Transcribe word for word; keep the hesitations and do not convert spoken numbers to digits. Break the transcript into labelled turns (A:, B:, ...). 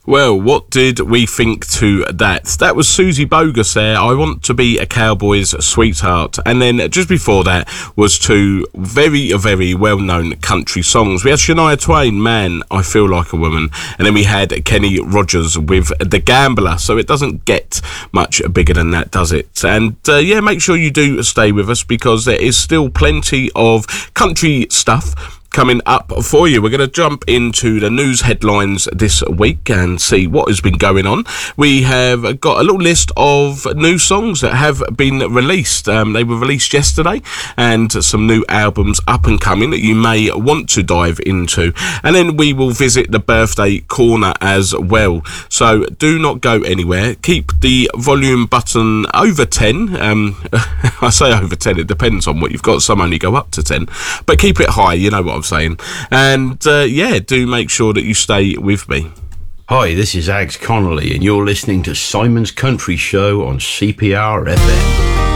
A: Well, what did we think to that? That was Susie Bogus there, I Want to Be a Cowboy's Sweetheart. And then just before that was two very, very well-known country songs. We had Shania Twain, Man, I Feel Like a Woman. And then we had Kenny Rogers with The Gambler. So it doesn't get much bigger than that, does it? And uh, yeah, make sure you do stay with us because there is still plenty of country stuff coming up for you. We're going to jump into the news headlines this week and see what has been going on. We have got a little list of new songs that have been released. Um, they were released yesterday, and some new albums up and coming that you may want to dive into. And then we will visit the birthday corner as well. So do not go anywhere. Keep the volume button over ten. Um, I say over ten, it depends on what you've got. Some only go up to ten. But keep it high, you know what I'm saying. And uh, yeah, do make sure that you stay with me.
B: Hi, this is Ags Connolly, and you're listening to Simon's Country Show on C P R F M.